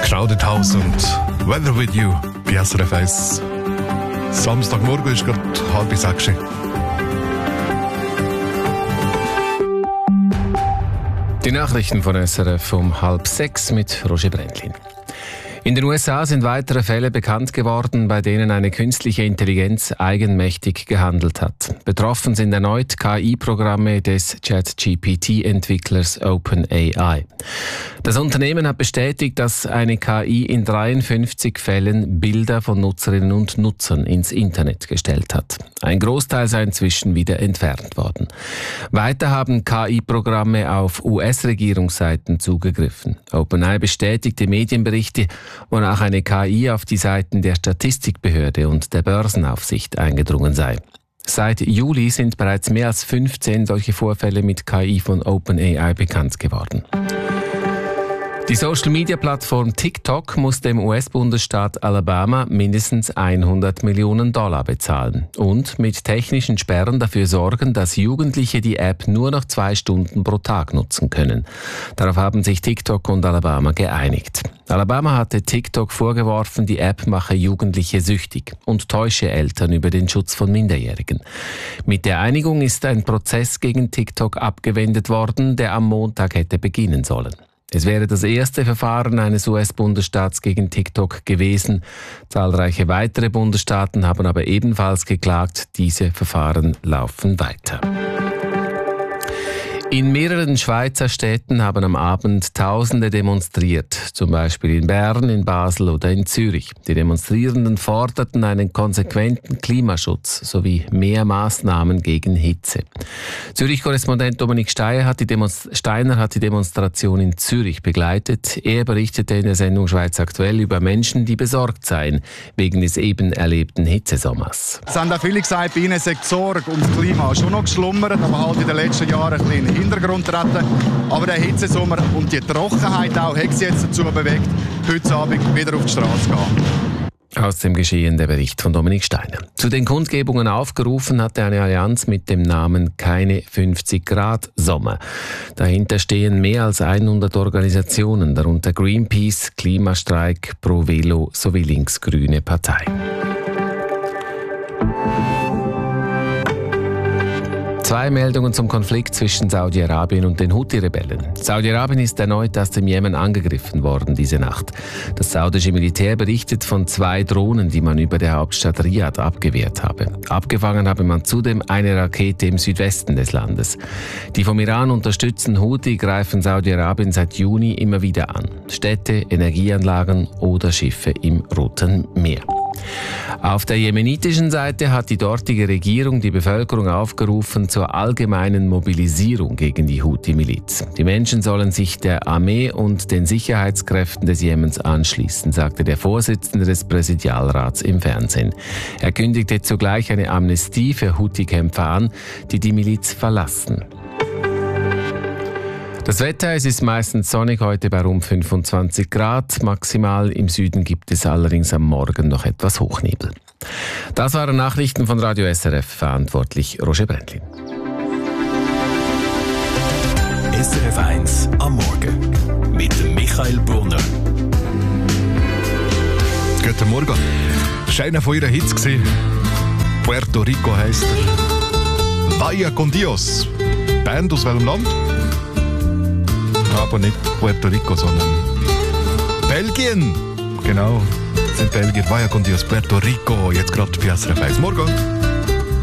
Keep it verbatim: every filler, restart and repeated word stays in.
Crowded House und Weather With You bei S R F eins. Samstagmorgen ist gerade halb sechs. Die Nachrichten von S R F um halb sechs mit Roger Brändlin. In den U S A sind weitere Fälle bekannt geworden, bei denen eine künstliche Intelligenz eigenmächtig gehandelt hat. Betroffen sind erneut K I-Programme des ChatGPT T-Entwicklers OpenAI. Das Unternehmen hat bestätigt, dass eine K I in dreiundfünfzig Fällen Bilder von Nutzerinnen und Nutzern ins Internet gestellt hat. Ein Großteil sei inzwischen wieder entfernt worden. Weiter haben K I-Programme auf U S-Regierungsseiten zugegriffen. OpenAI bestätigte Medienberichte, wonach eine K I auf die Seiten der Statistikbehörde und der Börsenaufsicht eingedrungen sei. Seit Juli sind bereits mehr als fünfzehn solche Vorfälle mit K I von OpenAI bekannt geworden. Die Social-Media-Plattform TikTok muss dem U S-Bundesstaat Alabama mindestens hundert Millionen Dollar bezahlen und mit technischen Sperren dafür sorgen, dass Jugendliche die App nur noch zwei Stunden pro Tag nutzen können. Darauf haben sich TikTok und Alabama geeinigt. Alabama hatte TikTok vorgeworfen, die App mache Jugendliche süchtig und täusche Eltern über den Schutz von Minderjährigen. Mit der Einigung ist ein Prozess gegen TikTok abgewendet worden, der am Montag hätte beginnen sollen. Es wäre das erste Verfahren eines U S-Bundesstaats gegen TikTok gewesen. Zahlreiche weitere Bundesstaaten haben aber ebenfalls geklagt. Diese Verfahren laufen weiter. In mehreren Schweizer Städten haben am Abend Tausende demonstriert, zum Beispiel in Bern, in Basel oder in Zürich. Die Demonstrierenden forderten einen konsequenten Klimaschutz sowie mehr Maßnahmen gegen Hitze. Zürich-Korrespondent Dominik Steiner hat, die Demonst- Steiner hat die Demonstration in Zürich begleitet. Er berichtete in der Sendung Schweiz aktuell über Menschen, die besorgt seien wegen des eben erlebten Hitzesommers. Es haben auch viele gesagt, bei ihnen sei die Sorge um das Klima schon noch geschlummert, aber halt in den letzten Jahren ein bisschen Hintergrund treten. Aber der Hitzesommer und die Trockenheit auch hat sie jetzt dazu bewegt, heute Abend wieder auf die Straße zu gehen. Aus dem Geschehen der Bericht von Dominik Steiner. Zu den Kundgebungen aufgerufen hatte eine Allianz mit dem Namen Keine fünfzig Grad Sommer. Dahinter stehen mehr als hundert Organisationen, darunter Greenpeace, Klimastreik, Pro Velo sowie linksgrüne Partei. Zwei Meldungen zum Konflikt zwischen Saudi-Arabien und den Houthi-Rebellen. Saudi-Arabien ist erneut aus dem Jemen angegriffen worden diese Nacht. Das saudische Militär berichtet von zwei Drohnen, die man über der Hauptstadt Riad abgewehrt habe. Abgefangen habe man zudem eine Rakete im Südwesten des Landes. Die vom Iran unterstützten Houthi greifen Saudi-Arabien seit Juni immer wieder an. Städte, Energieanlagen oder Schiffe im Roten Meer. Auf der jemenitischen Seite hat die dortige Regierung die Bevölkerung aufgerufen zur allgemeinen Mobilisierung gegen die Houthi-Miliz. Die Menschen sollen sich der Armee und den Sicherheitskräften des Jemens anschließen, sagte der Vorsitzende des Präsidialrats im Fernsehen. Er kündigte zugleich eine Amnestie für Houthi-Kämpfer an, die die Miliz verlassen. Das Wetter, es ist meistens sonnig, heute bei rund fünfundzwanzig Grad. Maximal im Süden gibt es allerdings am Morgen noch etwas Hochnebel. Das waren Nachrichten von Radio S R F, verantwortlich Roger Brändlin. S R F eins am Morgen mit Michael Brunner. Guten Morgen. Das war einer von ihren Hits. Puerto Rico heisst er. Vaya con Dios. Band aus welchem Land? Aber nicht Puerto Rico, sondern Belgien. Genau, sind Belgier. Vaya con Dios, Puerto Rico. Jetzt gerade bei S R F eins. Morgen.